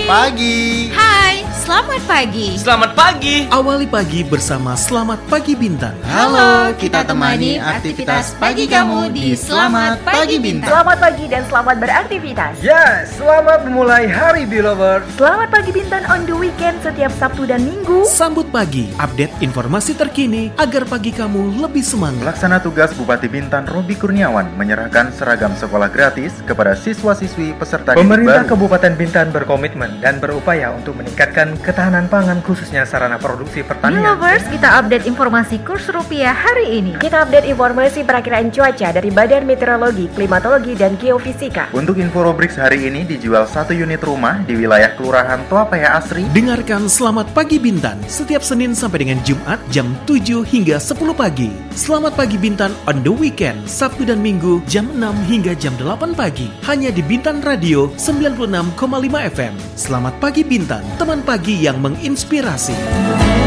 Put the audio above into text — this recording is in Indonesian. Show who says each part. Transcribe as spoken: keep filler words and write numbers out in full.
Speaker 1: pagi.
Speaker 2: Hai, selamat pagi.
Speaker 3: Selamat pagi.
Speaker 4: Awali pagi bersama Selamat Pagi Bintang.
Speaker 1: Halo, kita temani aktivitas pagi kamu di Selamat Pagi Bintang.
Speaker 5: Selamat pagi dan selamat beraktivitas.
Speaker 6: Ya, selamat memulai hari Belovers.
Speaker 5: Selamat Pagi Bintang on the weekend setiap Sabtu dan Minggu.
Speaker 4: Sambut pagi, update informasi terkini agar pagi kamu lebih semangat.
Speaker 7: Pelaksana tugas Bupati Bintan Robi Kurniawan menyerahkan seragam sekolah gratis kepada siswa-siswi peserta didik
Speaker 6: Pemerintah
Speaker 7: baru.
Speaker 6: Kabupaten Bintan berkomitmen dan berupaya untuk meningkatkan ketahanan pangan khususnya sarana produksi pertanian.
Speaker 5: Belovers, kita update informasi kurs rupiah hari ini. Kita update informasi perakiraan cuaca dari Badan Meteorologi, Klimatologi, dan Geofisika.
Speaker 7: Untuk info Robrix hari ini dijual satu unit rumah di wilayah Kelurahan Tuapaya Asri.
Speaker 4: Dengarkan Selamat Pagi Bintan setiap Senin sampai dengan Jumat jam tujuh hingga sepuluh pagi. Selamat Pagi Bintan on the weekend, Sabtu dan Minggu jam enam hingga jam delapan pagi. Hanya di Bintan Radio sembilan puluh enam koma lima F M. Selamat Pagi Bintan, teman pagi yang menginspirasi.